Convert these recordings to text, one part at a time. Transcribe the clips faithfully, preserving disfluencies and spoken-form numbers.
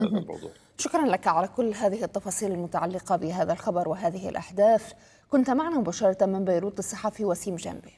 هذا الموضوع. شكرا لك على كل هذه التفاصيل المتعلقة بهذا الخبر وهذه الأحداث. كنت معنا مباشرة من بيروت الصحفي وسيم جنبي.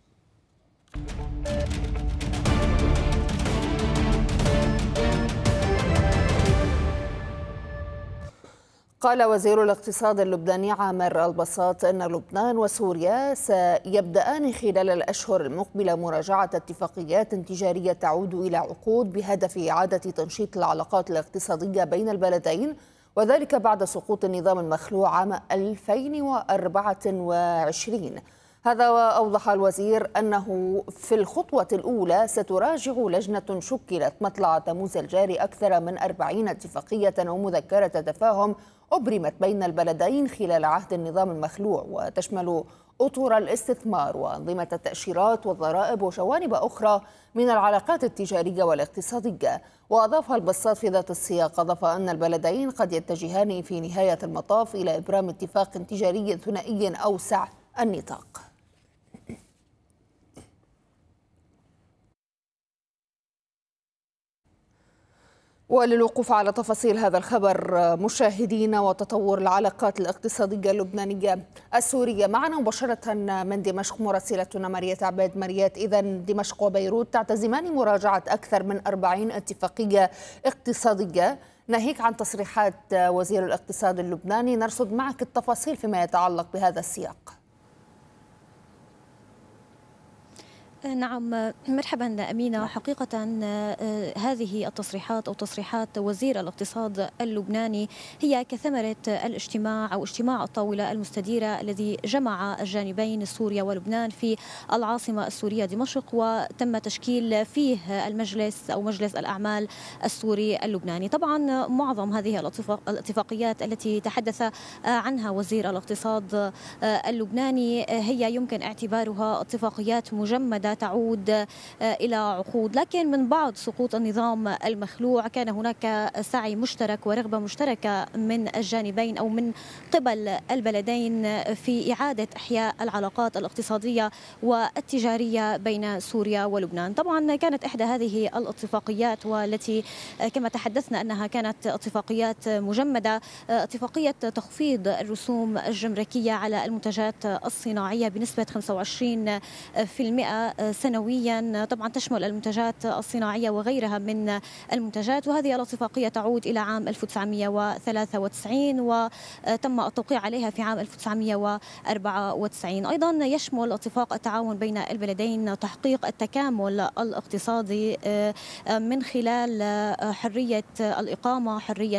قال وزير الاقتصاد اللبناني عامر البساط أن لبنان وسوريا سيبدأان خلال الأشهر المقبلة مراجعة اتفاقيات تجارية تعود إلى عقود بهدف إعادة تنشيط العلاقات الاقتصادية بين البلدين، وذلك بعد سقوط النظام المخلوع عام ألفين وأربعة وعشرين. هذا وأوضح الوزير أنه في الخطوة الأولى ستراجع لجنة شكلت مطلع تموز الجاري أكثر من أربعين اتفاقية أو مذكرة تفاهم أبرمت بين البلدين خلال عهد النظام المخلوع، وتشمل أطر الاستثمار وأنظمة التأشيرات والضرائب وجوانب أخرى من العلاقات التجارية والاقتصادية. وأضاف البساط في ذات السياق أضاف أن البلدين قد يتجهان في نهاية المطاف إلى إبرام اتفاق تجاري ثنائي أوسع النطاق. وللوقوف على تفاصيل هذا الخبر مشاهدينا وتطور العلاقات الاقتصادية اللبنانية السورية، معنا مباشرة من دمشق مراسلتنا مريت عباد. مريت، إذا دمشق وبيروت تعتزمان مراجعة أكثر من أربعين اتفاقية اقتصادية. ناهيك عن تصريحات وزير الاقتصاد اللبناني، نرصد معك التفاصيل فيما يتعلق بهذا السياق. نعم، مرحبا أمينة. حقيقة هذه التصريحات أو تصريحات وزير الاقتصاد اللبناني هي كثمرة الاجتماع أو اجتماع الطاولة المستديرة الذي جمع الجانبين سوريا ولبنان في العاصمة السورية دمشق، وتم تشكيل فيه المجلس أو مجلس الأعمال السوري اللبناني. طبعا معظم هذه الاتفاقيات التي تحدث عنها وزير الاقتصاد اللبناني هي يمكن اعتبارها اتفاقيات مجمدة تعود إلى عقود، لكن من بعد سقوط النظام المخلوع كان هناك سعي مشترك ورغبة مشتركة من الجانبين أو من قبل البلدين في إعادة إحياء العلاقات الاقتصادية والتجارية بين سوريا ولبنان. طبعا كانت إحدى هذه الاتفاقيات والتي كما تحدثنا أنها كانت اتفاقيات مجمدة، اتفاقية تخفيض الرسوم الجمركية على المنتجات الصناعية بنسبة خمسة وعشرين بالمئة سنويا، طبعا تشمل المنتجات الصناعية وغيرها من المنتجات. وهذه الاتفاقية تعود إلى عام ألف وتسعمئة وثلاثة وتسعين وتم التوقيع عليها في عام ألف وتسعمئة وأربعة وتسعين. أيضا يشمل اتفاق التعاون بين البلدين تحقيق التكامل الاقتصادي من خلال حرية الإقامة، حرية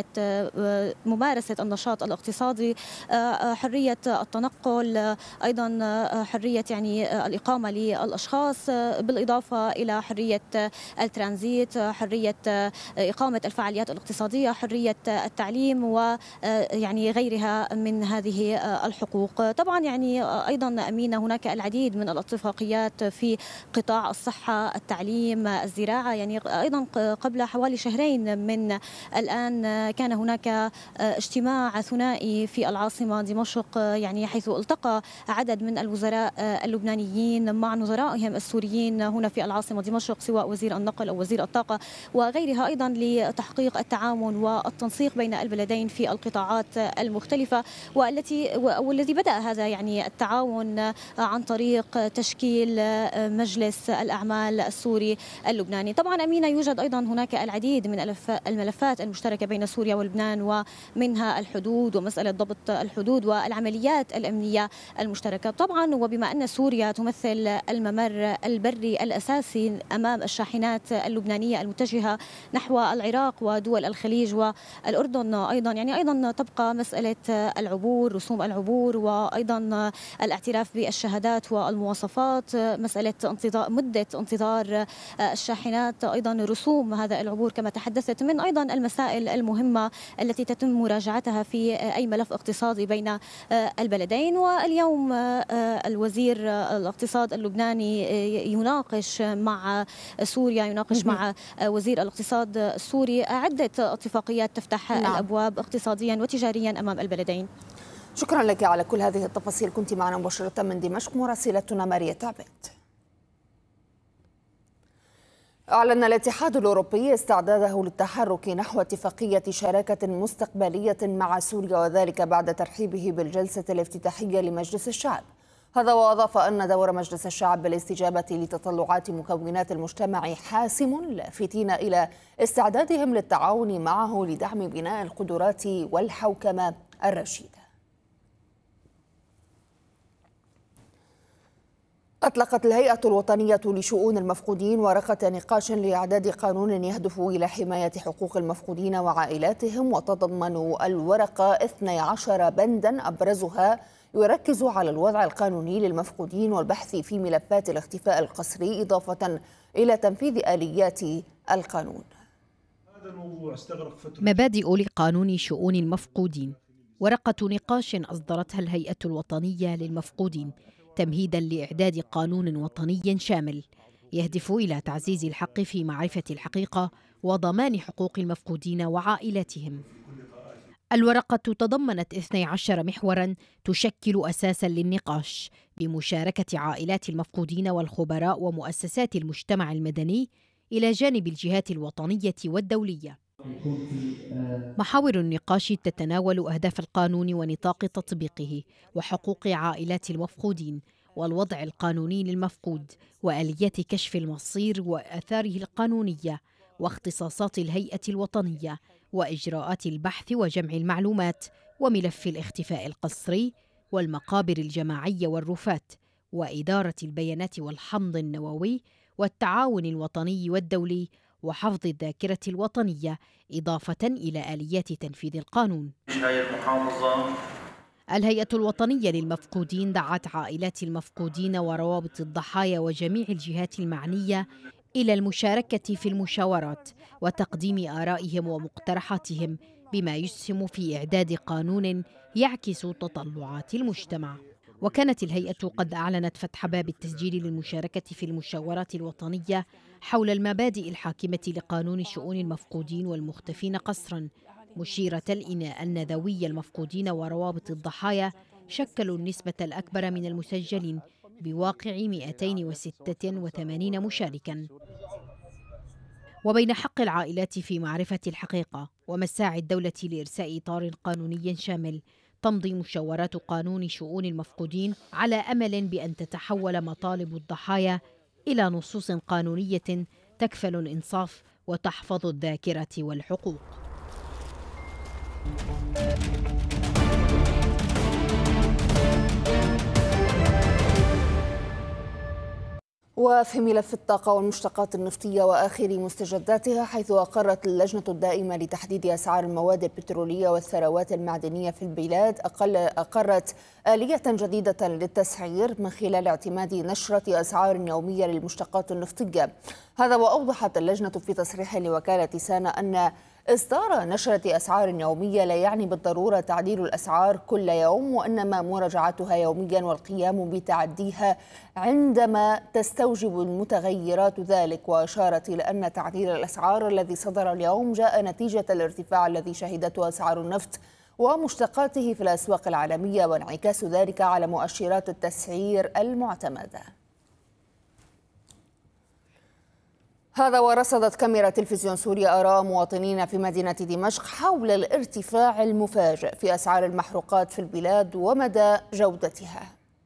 ممارسة النشاط الاقتصادي، حرية التنقل، أيضا حرية يعني الإقامة للأشخاص، بالإضافة إلى حرية الترانزيت، حرية إقامة الفعاليات الاقتصادية، حرية التعليم ويعني غيرها من هذه الحقوق. طبعا يعني أيضا أمينة هناك العديد من الاتفاقيات في قطاع الصحة، التعليم، الزراعة. يعني أيضا قبل حوالي شهرين من الآن كان هناك اجتماع ثنائي في العاصمة دمشق، يعني حيث التقى عدد من الوزراء اللبنانيين مع نظرائهم السوريين هنا في العاصمة دمشق، سواء وزير النقل أو وزير الطاقة وغيرها، أيضا لتحقيق التعاون والتنسيق بين البلدين في القطاعات المختلفة، والتي والذي بدأ هذا يعني التعاون عن طريق تشكيل مجلس الأعمال السوري اللبناني. طبعا أمينة يوجد أيضا هناك العديد من الملفات المشتركة بين سوريا ولبنان، ومنها الحدود ومسألة ضبط الحدود والعمليات الأمنية المشتركة. طبعا وبما أن سوريا تمثل الممر البري الأساسي أمام الشاحنات اللبنانية المتجهة نحو العراق ودول الخليج والأردن، أيضا يعني أيضا تبقى مسألة العبور، رسوم العبور، وأيضا الاعتراف بالشهادات والمواصفات، مسألة انتظار مدة انتظار الشاحنات، أيضا رسوم هذا العبور كما تحدثت، من أيضا المسائل المهمة التي تتم مراجعتها في أي ملف اقتصادي بين البلدين. واليوم الوزير الاقتصاد اللبناني يناقش مع سوريا، يناقش مع وزير الاقتصاد السوري عدة اتفاقيات تفتح نعم. الأبواب اقتصاديا وتجاريا أمام البلدين. شكرا لك على كل هذه التفاصيل. كنت معنا مباشرة من دمشق مراسلتنا مريت عباد. أعلن الاتحاد الأوروبي استعداده للتحرك نحو اتفاقية شراكة مستقبلية مع سوريا، وذلك بعد ترحيبه بالجلسة الافتتاحية لمجلس الشعب. هذا وأضاف أن دور مجلس الشعب بالاستجابة لتطلعات مكونات المجتمع حاسم، لافتين إلى استعدادهم للتعاون معه لدعم بناء القدرات والحوكمة الرشيدة. أطلقت الهيئة الوطنية لشؤون المفقودين ورقة نقاش لإعداد قانون يهدف إلى حماية حقوق المفقودين وعائلاتهم، وتضمن الورقة اثني عشر بندا أبرزها يركز على الوضع القانوني للمفقودين والبحث في ملفات الاختفاء القسري، إضافة إلى تنفيذ آليات القانون. مبادئ لقانون شؤون المفقودين، ورقة نقاش أصدرتها الهيئة الوطنية للمفقودين تمهيداً لإعداد قانون وطني شامل يهدف إلى تعزيز الحق في معرفة الحقيقة وضمان حقوق المفقودين وعائلاتهم. الورقة تضمنت اثني عشر محوراً تشكل أساساً للنقاش بمشاركة عائلات المفقودين والخبراء ومؤسسات المجتمع المدني إلى جانب الجهات الوطنية والدولية. محاور النقاش تتناول أهداف القانون ونطاق تطبيقه وحقوق عائلات المفقودين والوضع القانوني للمفقود وآليات كشف المصير وآثاره القانونية واختصاصات الهيئة الوطنية وإجراءات البحث وجمع المعلومات وملف الاختفاء القسري والمقابر الجماعية والرفات وإدارة البيانات والحمض النووي والتعاون الوطني والدولي وحفظ الذاكرة الوطنية، إضافة إلى آليات تنفيذ القانون. الهيئة الوطنية للمفقودين دعت عائلات المفقودين وروابط الضحايا وجميع الجهات المعنية إلى المشاركة في المشاورات وتقديم آرائهم ومقترحاتهم بما يسهم في إعداد قانون يعكس تطلعات المجتمع. وكانت الهيئة قد أعلنت فتح باب التسجيل للمشاركة في المشاورات الوطنية حول المبادئ الحاكمة لقانون شؤون المفقودين والمختفين قسرا، مشيرة إلى أن ذوي المفقودين وروابط الضحايا شكلوا النسبة الأكبر من المسجلين بواقع مئتين وستة وثمانين مشاركا. وبين حق العائلات في معرفة الحقيقة ومساعي الدولة لإرساء إطار قانوني شامل، تمضي مشاورات قانون شؤون المفقودين على أمل بأن تتحول مطالب الضحايا إلى نصوص قانونية تكفل الإنصاف وتحفظ الذاكرة والحقوق. وفي ملف الطاقة والمشتقات النفطية وآخر مستجداتها، حيث أقرت اللجنة الدائمة لتحديد أسعار المواد البترولية والثروات المعدنية في البلاد أقل أقرت آلية جديدة للتسعير من خلال اعتماد نشرة أسعار يومية للمشتقات النفطية. هذا وأوضحت اللجنة في تصريح لوكالة سانا أن إصدار نشرة أسعار يومية لا يعني بالضرورة تعديل الأسعار كل يوم، وإنما مراجعتها يوميا والقيام بتعديها عندما تستوجب المتغيرات ذلك. وأشارت إلى أن تعديل الأسعار الذي صدر اليوم جاء نتيجة الارتفاع الذي شهدته أسعار النفط ومشتقاته في الأسواق العالمية، وانعكاس ذلك على مؤشرات التسعير المعتمدة. هذا ورصدت كاميرا تلفزيون سوريا آراء مواطنين في مدينة دمشق حول الارتفاع المفاجئ في أسعار المحروقات في البلاد ومدى جودتها.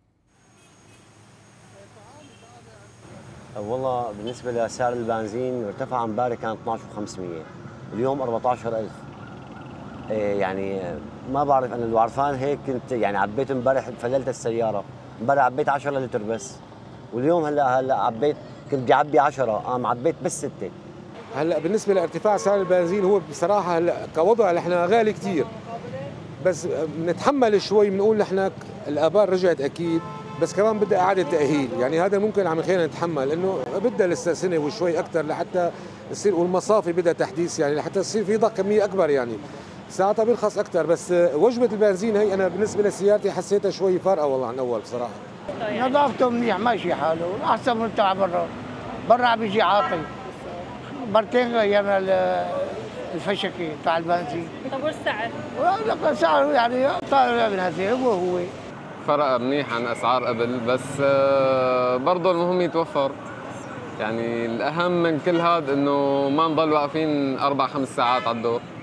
والله بالنسبة لسعر البنزين ارتفع امبارح كان اثني عشر وخمسمية، اليوم أربعة عشر ألف. يعني ما بعرف أنا، لو عرفان هيك كنت يعني عبيت امبارح، فللت السيارة امبارح عبيت عشرة لتر بس، واليوم هلا هلا عبيت كنت بدي اعبي عشرة، قام عبيت بس ستة. هلا بالنسبه لارتفاع سعر البنزين هو بصراحه هلا كوضع نحن غالي كثير، بس بنتحمل شوي، بنقول نحن الابار رجعت اكيد، بس كمان بدها اعاده تاهيل، يعني هذا ممكن عم يخلينا نتحمل، انه بدها لسه سنه وشوي اكثر لحتى يصير، والمصافي بدها تحديث يعني لحتى يصير في ضخ كميه اكبر، يعني ساعتها بيرخص اكثر. بس وجبه البنزين هي انا بالنسبه لسيارتي حسيتها شوي فارقه والله عن اول بصراحه. نظافته منيح ماشي حاله، احسن من تاع برا. برا عم بيجي عاطل، مرتين غيرنا الفشكي تاع البنزين. طب والسعر؟ لك سعره يعني طالع من هذه هو هو فرق منيح عن اسعار قبل، بس برضه المهم يتوفر. يعني الأهم من كل هذا إنه ما نضل واقفين أربع خمس ساعات على الدور.